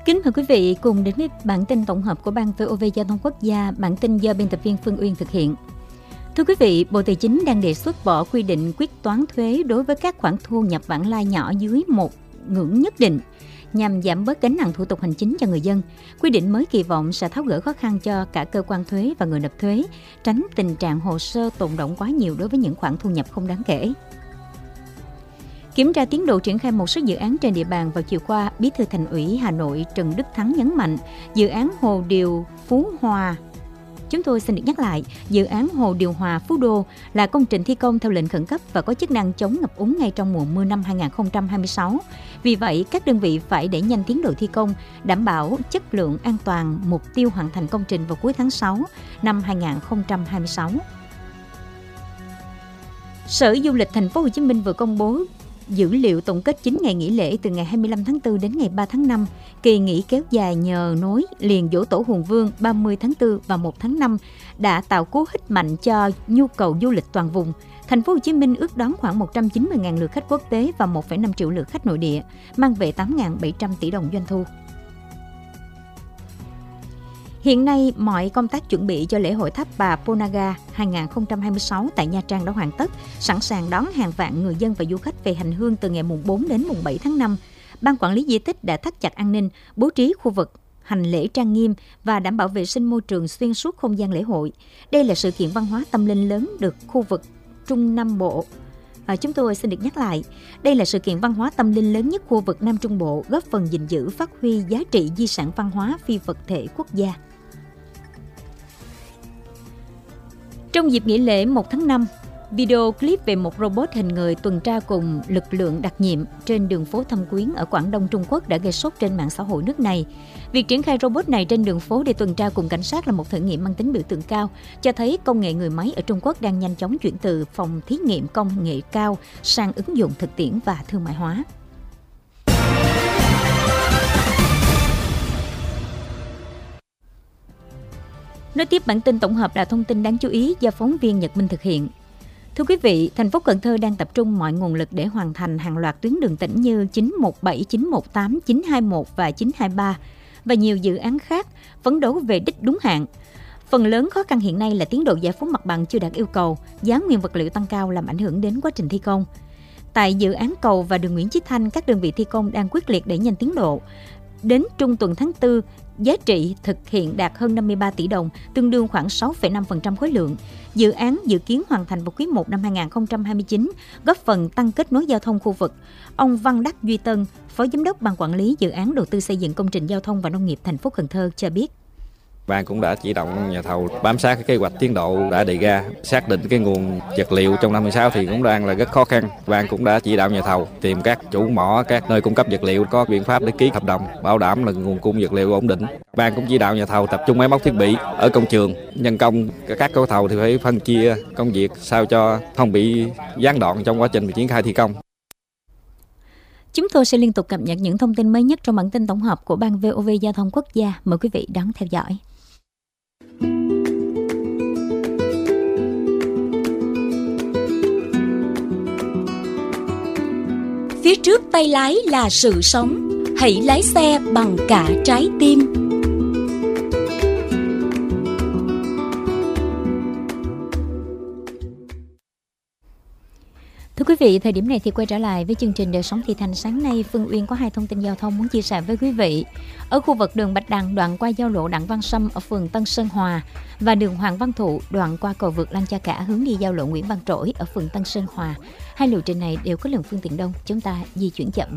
Kính mời quý vị cùng đến với bản tin tổng hợp của Ban VOV Giao thông Quốc gia, bản tin do biên tập viên Phương Uyên thực hiện. Thưa quý vị, Bộ Tài chính đang đề xuất bỏ quy định quyết toán thuế đối với các khoản thu nhập vãng lai nhỏ dưới một ngưỡng nhất định, nhằm giảm bớt gánh nặng thủ tục hành chính cho người dân. Quy định mới kỳ vọng sẽ tháo gỡ khó khăn cho cả cơ quan thuế và người nộp thuế, tránh tình trạng hồ sơ tồn đọng quá nhiều đối với những khoản thu nhập không đáng kể. Kiểm tra tiến độ triển khai một số dự án trên địa bàn vào chiều qua, Bí thư Thành ủy Hà Nội Trần Đức Thắng nhấn mạnh, dự án Hồ Điều Phú Hòa. Chúng tôi xin được nhắc lại, dự án Hồ Điều Hòa Phú Đô là công trình thi công theo lệnh khẩn cấp và có chức năng chống ngập úng ngay trong mùa mưa năm 2026. Vì vậy, các đơn vị phải đẩy nhanh tiến độ thi công, đảm bảo chất lượng an toàn, mục tiêu hoàn thành công trình vào cuối tháng 6 năm 2026. Sở Du lịch Thành phố Hồ Chí Minh vừa công bố dữ liệu tổng kết 9 ngày nghỉ lễ từ ngày 25 tháng 4 đến ngày 3 tháng 5. Kỳ nghỉ kéo dài nhờ nối liền Giỗ Tổ Hùng Vương 30 tháng 4 và 1 tháng 5 đã tạo cú hích mạnh cho nhu cầu du lịch toàn vùng. Thành phố Hồ Chí Minh ước đón khoảng 190.000 lượt khách quốc tế và 1,5 triệu lượt khách nội địa, mang về 8.700 tỷ đồng doanh thu. Hiện nay, mọi công tác chuẩn bị cho lễ hội Tháp Bà Ponagar 2026 tại Nha Trang đã hoàn tất, sẵn sàng đón hàng vạn người dân và du khách về hành hương từ ngày mùng 4 đến mùng 7 tháng 5. Ban quản lý di tích đã thắt chặt an ninh, bố trí khu vực hành lễ trang nghiêm và đảm bảo vệ sinh môi trường xuyên suốt không gian lễ hội. Đây là sự kiện văn hóa tâm linh lớn được khu vực Trung Nam Bộ. Chúng tôi xin được nhắc lại, đây là sự kiện văn hóa tâm linh lớn nhất khu vực Nam Trung Bộ, góp phần gìn giữ phát huy giá trị di sản văn hóa phi vật thể quốc gia. Trong dịp nghỉ lễ 1 tháng 5, video clip về một robot hình người tuần tra cùng lực lượng đặc nhiệm trên đường phố Thâm Quyến ở Quảng Đông Trung Quốc đã gây sốt trên mạng xã hội nước này. Việc triển khai robot này trên đường phố để tuần tra cùng cảnh sát là một thử nghiệm mang tính biểu tượng cao, cho thấy công nghệ người máy ở Trung Quốc đang nhanh chóng chuyển từ phòng thí nghiệm công nghệ cao sang ứng dụng thực tiễn và thương mại hóa. Nói tiếp bản tin tổng hợp là thông tin đáng chú ý do phóng viên Nhật Minh thực hiện. Thưa quý vị, thành phố Cần Thơ đang tập trung mọi nguồn lực để hoàn thành hàng loạt tuyến đường tỉnh như 917, 918, 921 và 923 và nhiều dự án khác, phấn đấu về đích đúng hạn. Phần lớn khó khăn hiện nay là tiến độ giải phóng mặt bằng chưa đạt yêu cầu, giá nguyên vật liệu tăng cao làm ảnh hưởng đến quá trình thi công. Tại dự án cầu và đường Nguyễn Chí Thanh, các đơn vị thi công đang quyết liệt đẩy nhanh tiến độ. Đến trung tuần tháng 4, giá trị thực hiện đạt hơn 53 tỷ đồng, tương đương khoảng 6,5% khối lượng. Dự án dự kiến hoàn thành vào quý 1 năm 2029, góp phần tăng kết nối giao thông khu vực. Ông Văn Đắc Duy Tân, Phó Giám đốc Ban Quản lý Dự án Đầu tư xây dựng công trình giao thông và nông nghiệp thành phố Cần Thơ cho biết. Ban cũng đã chỉ đạo nhà thầu bám sát cái kế hoạch tiến độ đã đề ra, xác định cái nguồn vật liệu trong năm 2016 thì cũng đang là rất khó khăn. Ban cũng đã chỉ đạo nhà thầu tìm các chủ mỏ, các nơi cung cấp vật liệu có biện pháp để ký hợp đồng, bảo đảm là nguồn cung vật liệu ổn định. Ban cũng chỉ đạo nhà thầu tập trung máy móc thiết bị ở công trường, nhân công các gói thầu thì phải phân chia công việc sao cho không bị gián đoạn trong quá trình triển khai thi công. Chúng tôi sẽ liên tục cập nhật những thông tin mới nhất trong bản tin tổng hợp của Ban VOV Giao thông Quốc gia. Mời quý vị đón theo dõi. Phía trước tay lái là sự sống, hãy lái xe bằng cả trái tim. Thưa quý vị, thời điểm này thì quay trở lại với chương trình Đời sống Thị Thành sáng nay, Phương Uyên có hai thông tin giao thông muốn chia sẻ với quý vị. Ở khu vực đường Bạch Đằng đoạn qua giao lộ Đặng Văn Sâm ở phường Tân Sơn Hòa và đường Hoàng Văn Thụ đoạn qua cầu vượt Lăng Cha Cả hướng đi giao lộ Nguyễn Văn Trỗi ở phường Tân Sơn Hòa. Hai lộ trình này đều có lượng phương tiện đông, chúng ta di chuyển chậm